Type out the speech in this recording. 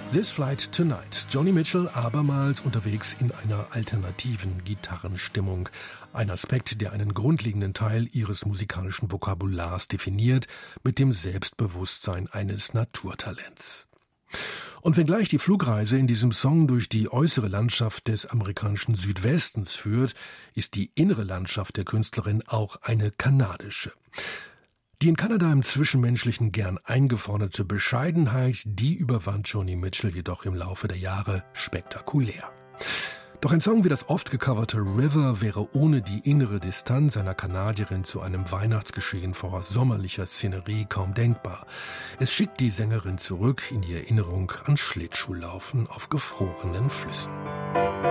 This Flight Tonight. Joni Mitchell abermals unterwegs in einer alternativen Gitarrenstimmung. Ein Aspekt, der einen grundlegenden Teil ihres musikalischen Vokabulars definiert, mit dem Selbstbewusstsein eines Naturtalents. Und wenngleich die Flugreise in diesem Song durch die äußere Landschaft des amerikanischen Südwestens führt, ist die innere Landschaft der Künstlerin auch eine kanadische. Die in Kanada im Zwischenmenschlichen gern eingeforderte Bescheidenheit, die überwand Joni Mitchell jedoch im Laufe der Jahre spektakulär. Doch ein Song wie das oft gecoverte River wäre ohne die innere Distanz einer Kanadierin zu einem Weihnachtsgeschehen vor sommerlicher Szenerie kaum denkbar. Es schickt die Sängerin zurück in die Erinnerung an Schlittschuhlaufen auf gefrorenen Flüssen.